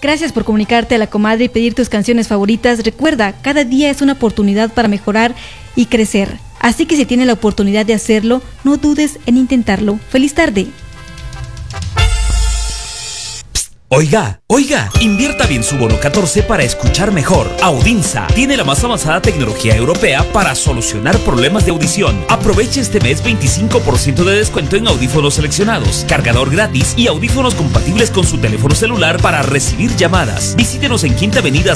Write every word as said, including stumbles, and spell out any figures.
Gracias por comunicarte a la comadre y pedir tus canciones favoritas. Recuerda, cada día es una oportunidad para mejorar y crecer. Así que si tienes la oportunidad de hacerlo, no dudes en intentarlo. ¡Feliz tarde! Oiga, oiga, invierta bien su bono catorce para escuchar mejor. Audinsa tiene la más avanzada tecnología europea para solucionar problemas de audición. Aproveche este mes veinticinco por ciento de descuento en audífonos seleccionados, cargador gratis y audífonos compatibles con su teléfono celular para recibir llamadas. Visítenos en Quinta Avenida